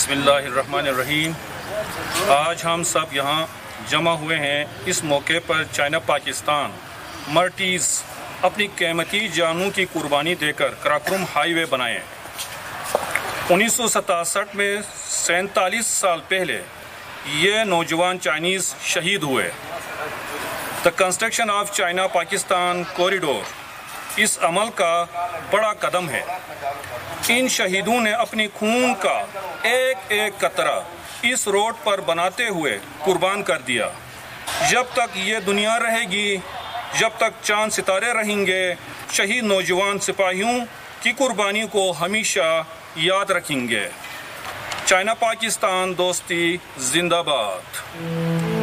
बिस्मिल्लाहिर्रहमानिर्रहीम। आज हम सब यहाँ जमा हुए हैं इस मौके पर चाइना पाकिस्तान मर्टीज़ अपनी कीमती जानों की कुर्बानी देकर कराकोरम हाईवे बनाए। 1967 में 47 साल पहले ये नौजवान चाइनीज़ शहीद हुए। The construction of China Pakistan corridor इस अमल का बड़ा कदम है। इन शहीदों ने अपनी खून का एक एक कतरा इस रोड पर बनाते हुए कुर्बान कर दिया। जब तक ये दुनिया रहेगी, जब तक चांद सितारे रहेंगे, शहीद नौजवान सिपाहियों की कुर्बानी को हमेशा याद रखेंगे। चाइना पाकिस्तान दोस्ती जिंदाबाद।